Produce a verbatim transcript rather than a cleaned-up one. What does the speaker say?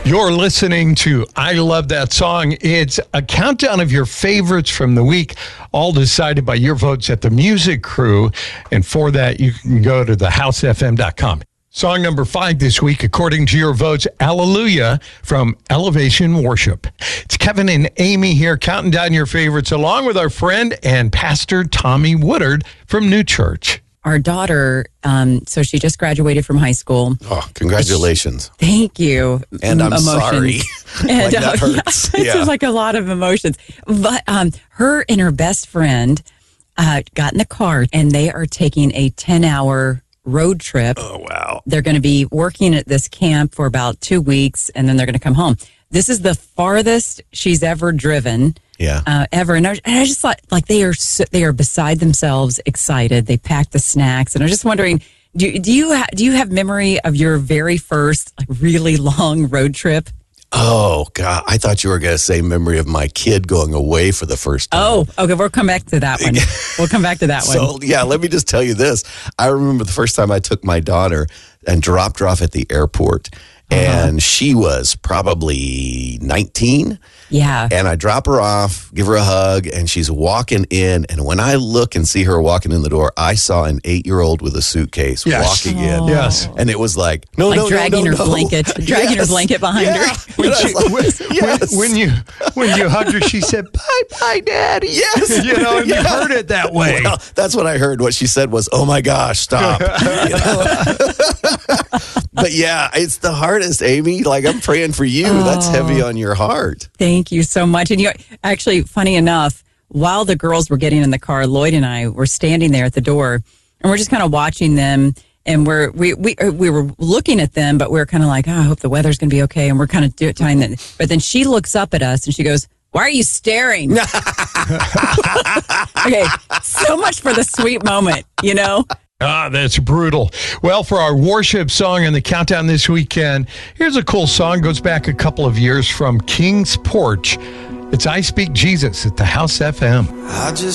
You're listening to I Love That Song. It's a countdown of your favorites from the week, all decided by your votes at the Music Crew. And for that, you can go to the house f m dot com. Song number five this week, according to your votes, Hallelujah from Elevation Worship. It's Kevin and Amy here counting down your favorites along with our friend and Pastor Tommy Woodard from New Church. Our daughter, um, so she just graduated from high school. Oh, congratulations. Thank you. And I'm emotions. sorry. And, like that uh, hurts. Yeah, this Yeah. is like a lot of emotions. But um, her and her best friend uh, got in the car, and they are taking a ten-hour road trip. Oh, wow. They're going to be working at this camp for about two weeks, and then they're going to come home. This is the farthest she's ever driven. Yeah. Uh, ever. And I, and I just thought, like, they are so, they are beside themselves, excited. They packed the snacks. And I'm just wondering, do, do you ha- do you have memory of your very first, like, really long road trip? Oh, God. I thought you were going to say memory of my kid going away for the first time. Oh, okay. We'll come back to that one. We'll come back to that one. So, yeah, let me just tell you this. I remember the first time I took my daughter and dropped her off at the airport. And uh-huh. she was probably nineteen. Yeah. And I drop her off, give her a hug, and she's walking in. And when I look and see her walking in the door, I saw an eight-year-old with a suitcase yes. walking oh. in. Yes. And it was like, no, like no, dragging no, no, her no. blanket, dragging yes. her blanket behind yeah. her. When, she, like, when, yes. when, when you when you hugged her, she said, bye, bye, Daddy. Yes. You know, and yeah. you heard it that way. Well, that's what I heard. What she said was, oh, my gosh, stop. You know? But, yeah, it's the hardest, Amy. Like, I'm praying for you. Oh. That's heavy on your heart. Thank you so much. And you actually, funny enough, while the girls were getting in the car, Lloyd and I were standing there at the door, and we're just kind of watching them. And we're we we we were looking at them, but we were kind of like, oh, I hope the weather's going to be okay. And we're kind of do, telling them. But then she looks up at us and she goes, "Why are you staring?" Okay, so much for the sweet moment, you know. Ah, that's brutal. Well, for our worship song and the countdown this weekend, here's a cool song. Goes back a couple of years from King's Porch. It's I Speak Jesus at the House F M. I just